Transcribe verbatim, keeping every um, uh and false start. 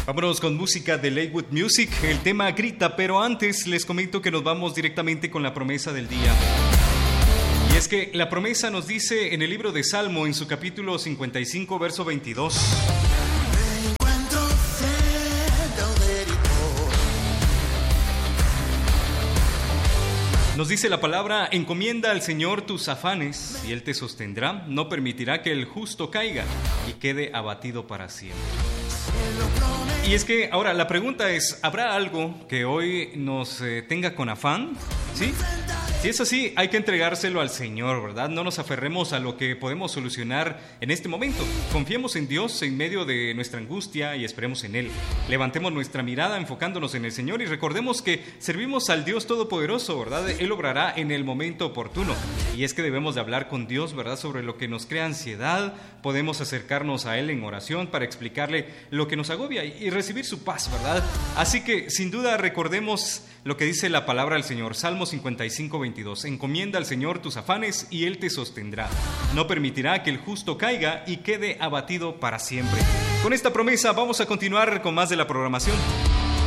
Vámonos con música de Lakewood Music, el tema Grita, pero antes les comento que nos vamos directamente con la promesa del día. Y es que la promesa nos dice en el libro de Salmo, en su capítulo cincuenta y cinco, verso veintidós. Nos dice la palabra: encomienda al Señor tus afanes y Él te sostendrá, no permitirá que el justo caiga y quede abatido para siempre. Y es que ahora la pregunta es, ¿habrá algo que hoy nos eh, tenga con afán? ¿Sí? Si es así, hay que entregárselo al Señor, ¿verdad? No nos aferremos a lo que podemos solucionar en este momento. Confiemos en Dios en medio de nuestra angustia y esperemos en Él. Levantemos nuestra mirada enfocándonos en el Señor y recordemos que servimos al Dios Todopoderoso, ¿verdad? Él obrará en el momento oportuno. Y es que debemos de hablar con Dios, ¿verdad? Sobre lo que nos crea ansiedad. Podemos acercarnos a Él en oración para explicarle lo que nos agobia y recibir su paz, ¿verdad? Así que, sin duda, recordemos lo que dice la palabra del Señor. Salmo cincuenta y cinco, veintidós. Encomienda al Señor tus afanes y Él te sostendrá. No permitirá que el justo caiga y quede abatido para siempre. Con esta promesa vamos a continuar con más de la programación.